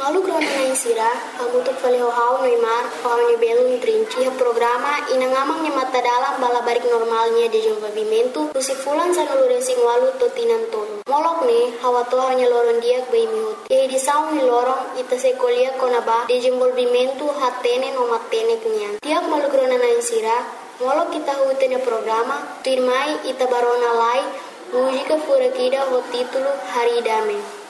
Malu krona na insira, agutuk faleo hau Neymar, hau belum trinci programa inangamang mata dalam balabarik normalnya di desenvolvimento, usifulan sa nalurensing walu totinan tolo. Molok ne, hawa to hanya loron diak bay mihut. Ye di saung ni lorong ita sekolia konaba desenvolvimento hatene no matene kenyan. Tiap malu krona na insira, molok kita hutene programa, firmai ita barona lai, música furakida ho título Haridame.